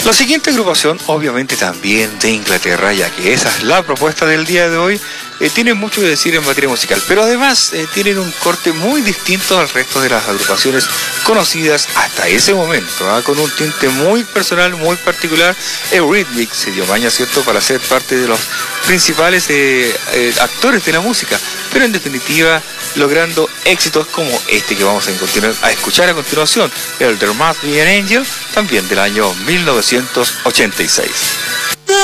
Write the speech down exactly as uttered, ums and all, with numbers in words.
La siguiente agrupación, obviamente también de Inglaterra, ya que esa es la propuesta del día de hoy, eh, tiene mucho que decir en materia musical, pero además eh, tienen un corte muy distinto al resto de las agrupaciones conocidas hasta ese momento, ¿eh? Con un tinte muy personal, muy particular. Eurythmics se dio maña, ¿cierto?, para ser parte de los principales eh, eh, actores de la música, pero en definitiva logrando éxitos como este que vamos a, continuar, a escuchar a continuación, el There Must Be an Angel, también del año mil novecientos ochenta y seis.